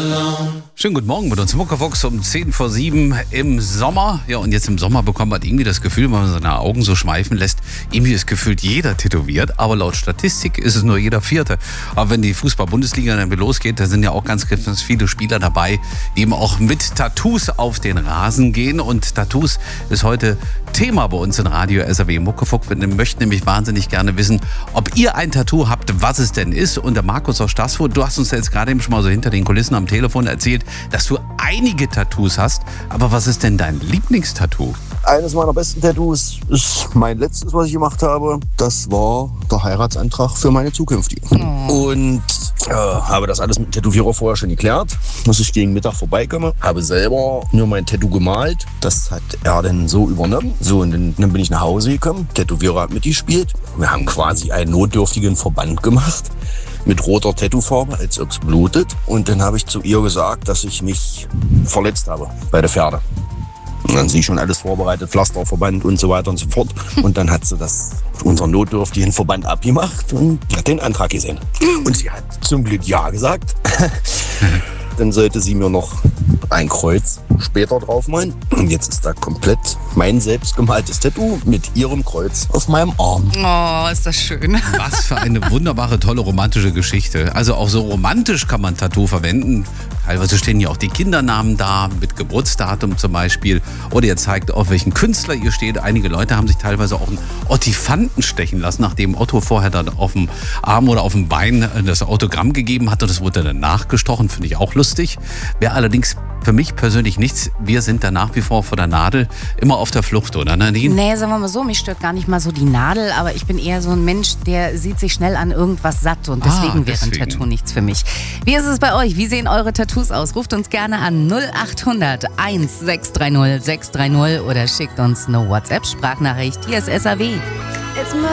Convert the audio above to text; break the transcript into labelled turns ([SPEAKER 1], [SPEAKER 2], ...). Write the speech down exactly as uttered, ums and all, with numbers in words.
[SPEAKER 1] Schönen guten Morgen mit uns Muckefuchs um zehn vor sieben im Sommer. Ja, und jetzt im Sommer bekommt man irgendwie das Gefühl, wenn man seine Augen so schweifen lässt, irgendwie ist gefühlt jeder tätowiert. Aber laut Statistik ist es nur jeder Vierte. Aber wenn die Fußball-Bundesliga dann wieder losgeht, da sind ja auch ganz, ganz viele Spieler dabei, die eben auch mit Tattoos auf den Rasen gehen. Und Tattoos ist heute Thema bei uns in Radio S R W Muckefuchs. Wir möchten nämlich wahnsinnig gerne wissen, ob ihr ein Tattoo habt, was es denn ist. Und der Markus aus Stassfurt, du hast uns jetzt gerade eben schon mal so hinter den Kulissen am Telefon erzählt, dass du einige Tattoos hast. Aber was ist denn dein Lieblingstattoo?
[SPEAKER 2] Eines meiner besten Tattoos ist mein letztes, was ich gemacht habe. Das war der Heiratsantrag für meine zukünftige. Oh. Und äh, habe das alles mit dem Tätowierer vorher schon geklärt, dass ich gegen Mittag vorbeikomme. Habe selber nur mein Tattoo gemalt. Das hat er dann so übernommen. So, und dann, dann bin ich nach Hause gekommen. Der Tätowierer hat mitgespielt. Wir haben quasi einen notdürftigen Verband gemacht. Mit roter Tattoofarbe, als ob es blutet. Und dann habe ich zu ihr gesagt, dass ich mich verletzt habe bei der Pferde. Und dann sie schon alles vorbereitet, Pflasterverband und so weiter und so fort. Und dann hat sie das, unseren notdürftigen Verband abgemacht und hat den Antrag gesehen. Und sie hat zum Glück Ja gesagt. Dann sollte sie mir noch ein Kreuz später draufmalen. Und jetzt ist da komplett mein selbstgemaltes Tattoo mit ihrem Kreuz auf meinem Arm.
[SPEAKER 3] Oh, ist das schön.
[SPEAKER 1] Was für eine wunderbare, tolle, romantische Geschichte. Also auch so romantisch kann man Tattoo verwenden. Teilweise stehen ja auch die Kindernamen da, mit Geburtsdatum zum Beispiel. Oder ihr zeigt, auf welchen Künstler ihr steht. Einige Leute haben sich teilweise auch einen Ottifanten stechen lassen, nachdem Otto vorher dann auf dem Arm oder auf dem Bein das Autogramm gegeben hatte. Das wurde dann nachgestochen, finde ich auch lustig. Wäre allerdings für mich persönlich nichts. Wir sind da nach wie vor vor der Nadel immer auf der Flucht, oder Nadine?
[SPEAKER 3] Nee, sagen wir mal so, mich stört gar nicht mal so die Nadel, aber ich bin eher so ein Mensch, der sieht sich schnell an irgendwas satt und deswegen, ah, deswegen. wäre ein Tattoo nichts für mich. Wie ist es bei euch? Wie sehen eure Tattoos aus? Ruft uns gerne an null acht hundert eins sechs drei null sechs drei null oder schickt uns eine WhatsApp-Sprachnachricht. Hier ist S R W.